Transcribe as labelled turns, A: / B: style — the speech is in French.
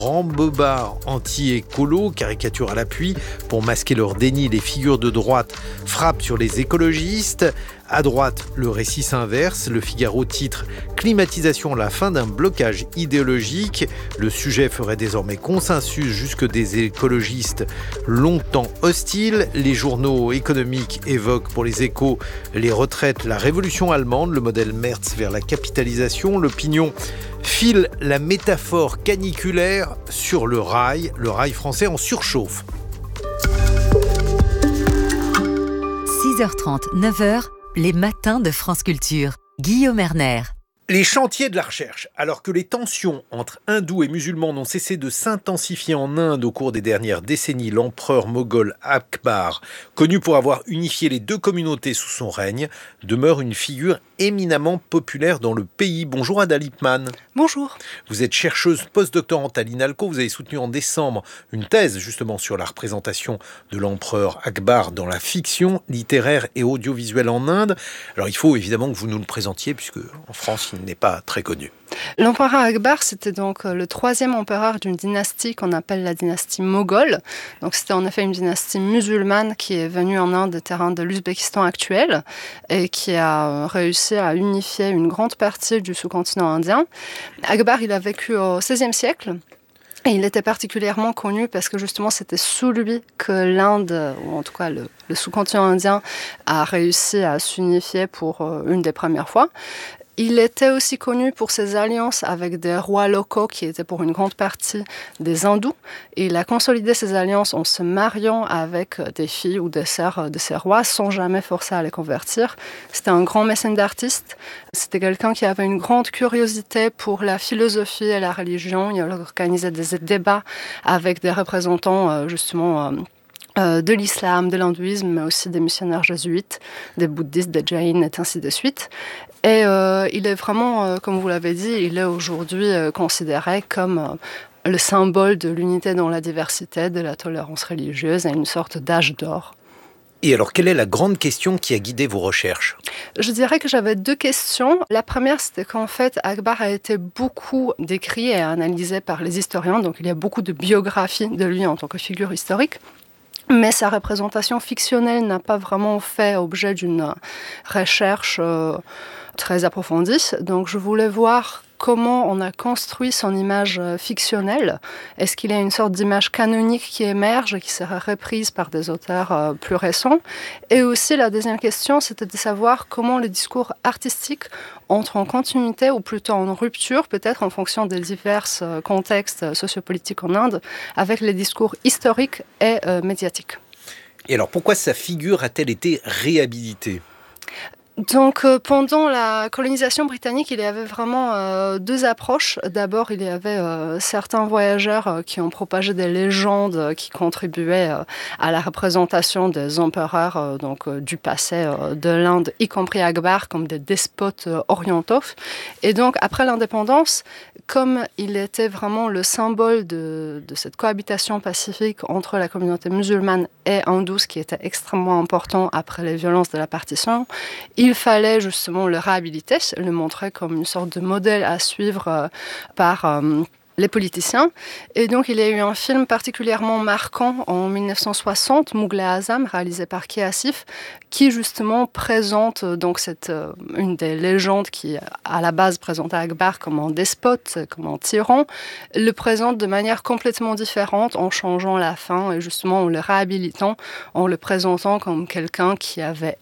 A: Rambobard anti-écolo, caricature à l'appui, pour masquer leur déni, les figures de droite frappent sur les écologistes. À droite, le récit s'inverse. Le Figaro titre « Climatisation, la fin d'un blocage idéologique ». Le sujet ferait désormais consensus jusque des écologistes longtemps hostiles. Les journaux économiques évoquent pour les Échos les retraites, la révolution allemande, le modèle Merz vers la capitalisation. L'Opinion file la métaphore caniculaire sur le rail français en surchauffe.
B: 6h30, 9h, les matins de France Culture. Guillaume Erner.
A: Les chantiers de la recherche. Alors que les tensions entre hindous et musulmans n'ont cessé de s'intensifier en Inde au cours des dernières décennies, l'empereur moghol Akbar, connu pour avoir unifié les deux communautés sous son règne, demeure une figure éminemment populaire dans le pays. Bonjour Ada Lippmann.
C: Bonjour.
A: Vous êtes chercheuse postdoctorante à l'INALCO. Vous avez soutenu en décembre une thèse justement sur la représentation de l'empereur Akbar dans la fiction littéraire et audiovisuelle en Inde. Alors il faut évidemment que vous nous le présentiez puisque en France il n'est pas très connu.
C: L'empereur Akbar, c'était donc le troisième empereur d'une dynastie qu'on appelle la dynastie moghole. Donc c'était en effet une dynastie musulmane qui est venue en Inde des terrains de l'Ouzbékistan actuel et qui a réussi à unifier une grande partie du sous-continent indien. Akbar, il a vécu au XVIe siècle. Et il était particulièrement connu parce que justement c'était sous lui que l'Inde, ou en tout cas le sous-continent indien, a réussi à s'unifier pour une des premières fois. Il était aussi connu pour ses alliances avec des rois locaux qui étaient pour une grande partie des hindous. Et il a consolidé ses alliances en se mariant avec des filles ou des sœurs de ces rois sans jamais forcer à les convertir. C'était un grand mécène d'artistes. C'était quelqu'un qui avait une grande curiosité pour la philosophie et la religion. Il organisait des débats avec des représentants justement de l'islam, de l'hindouisme, mais aussi des missionnaires jésuites, des bouddhistes, des jains, et ainsi de suite. Et il est vraiment, comme vous l'avez dit, il est aujourd'hui considéré comme le symbole de l'unité dans la diversité, de la tolérance religieuse et une sorte d'âge d'or.
A: Et alors, quelle est la grande question qui a guidé vos recherches ?
C: Je dirais que j'avais deux questions. La première, c'était qu'en fait, Akbar a été beaucoup décrit et analysé par les historiens, donc il y a beaucoup de biographies de lui en tant que figure historique. Mais sa représentation fictionnelle n'a pas vraiment fait objet d'une recherche très approfondie. Donc je voulais voir comment on a construit son image fictionnelle. Est-ce qu'il y a une sorte d'image canonique qui émerge et qui sera reprise par des auteurs plus récents ? Et aussi la deuxième question, c'était de savoir comment le discours artistique entre en continuité ou plutôt en rupture, peut-être en fonction des divers contextes sociopolitiques en Inde, avec les discours historiques et médiatiques.
A: Et alors pourquoi sa figure a-t-elle été réhabilitée ?
C: Donc, pendant la colonisation britannique, il y avait vraiment deux approches. D'abord, il y avait certains voyageurs qui ont propagé des légendes qui contribuaient à la représentation des empereurs du passé de l'Inde, y compris Akbar, comme des despotes orientaux. Et donc, après l'indépendance, comme il était vraiment le symbole de cette cohabitation pacifique entre la communauté musulmane et hindoue, ce qui était extrêmement important après les violences de la partition, il fallait justement le réhabiliter, le montrer comme une sorte de modèle à suivre par les politiciens. Et donc, il y a eu un film particulièrement marquant en 1960, Moughlai Azam, réalisé par Key Asif, qui justement présente donc une des légendes qui, à la base, présentait Akbar comme un despote, comme un tyran, le présente de manière complètement différente en changeant la fin et justement en le réhabilitant, en le présentant comme quelqu'un qui avait